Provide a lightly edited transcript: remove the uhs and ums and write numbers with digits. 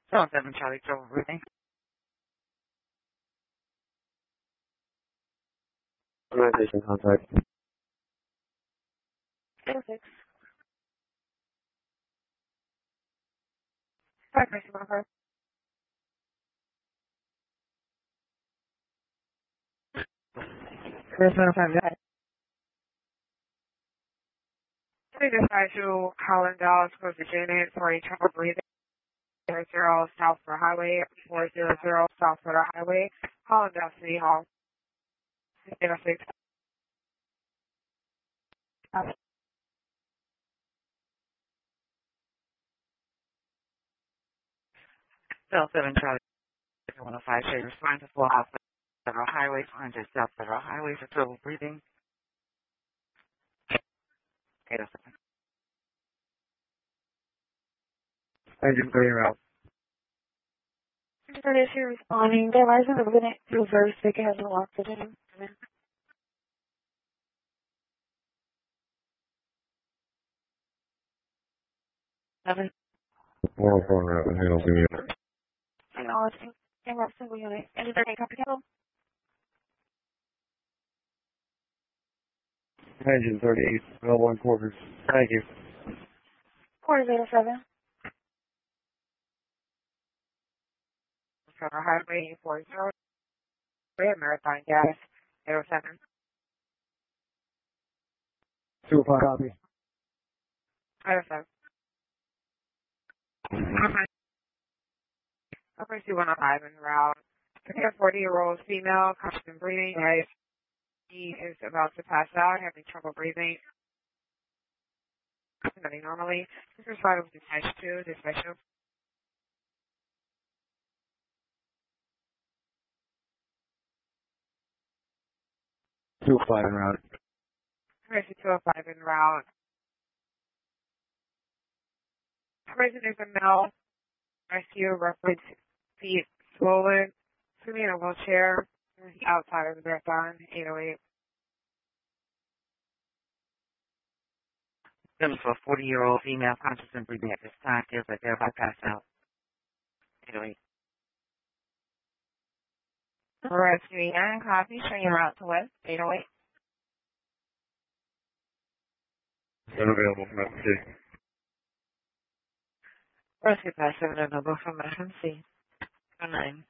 7 Charlie Trouble Breathing. Organization contact. 06. 5 Chris 105, go ahead. We decide to Holland, Dallas, close to Janet for a trouble breathing. 0 South Florida Highway, 400 South Florida Highway, Holland, Dallas City Hall. 6. Cell 7 Charlie 105, say respond to full South Federal Highway, 400 South Federal Highway for trouble breathing. 807. Engine 3 route. 32 responding. The license of the reverse ticket has been locked to him. 7. 404 route. Handle the unit. Acknowledging. Enroll single unit. Engine 38 copy cancel. Engine 38, L1 quarters. Thank you. Quarter 07. Federal Highway 40. Marathon Gas 07. 205 copy. 507. Operation 105 en route. A 40-year-old female, constant breathing. She is about to pass out, having trouble breathing. Nothing normally. This is vital to dispatch 2, dispatch 2. 205 en route. Operation 205 en route. Operation is a male. Rescue, roughly 6 feet swollen. Swimming in a wheelchair. Outside of the marathon, 808. Them for a 40-year-old female conscious and breathing at this time feels like they're about to pass out. 808. Rescue and copy, showing your route to West, 808. Unavailable from FMC. Rescue pass 7 number from FMC. 09.